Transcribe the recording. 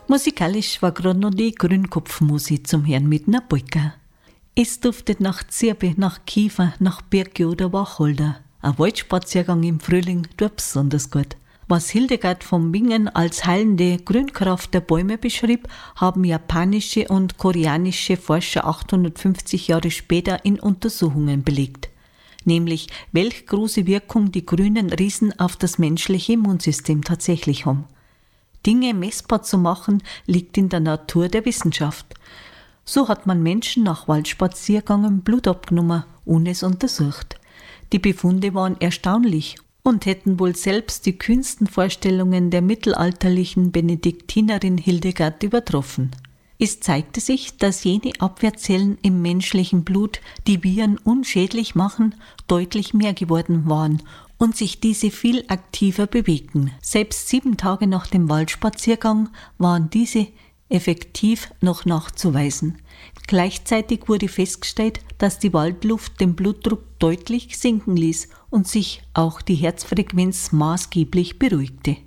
Musikalisch war gerade noch die Grünkopfmusik zum Hören mit einer Polka. Es duftet nach Zirbe, nach Kiefer, nach Birke oder Wacholder. Ein Waldspaziergang im Frühling tut besonders gut. Was Hildegard von Bingen als heilende Grünkraft der Bäume beschrieb, haben japanische und koreanische Forscher 850 Jahre später in Untersuchungen belegt. Nämlich, welch große Wirkung die grünen Riesen auf das menschliche Immunsystem tatsächlich haben. Dinge messbar zu machen, liegt in der Natur der Wissenschaft. So hat man Menschen nach Waldspaziergängen Blut abgenommen und es untersucht. Die Befunde waren erstaunlich und hätten wohl selbst die kühnsten Vorstellungen der mittelalterlichen Benediktinerin Hildegard übertroffen. Es zeigte sich, dass jene Abwehrzellen im menschlichen Blut, die Viren unschädlich machen, deutlich mehr geworden waren und sich diese viel aktiver bewegten. Selbst 7 Tage nach dem Waldspaziergang waren diese effektiv noch nachzuweisen. Gleichzeitig wurde festgestellt, dass die Waldluft den Blutdruck deutlich sinken ließ und sich auch die Herzfrequenz maßgeblich beruhigte.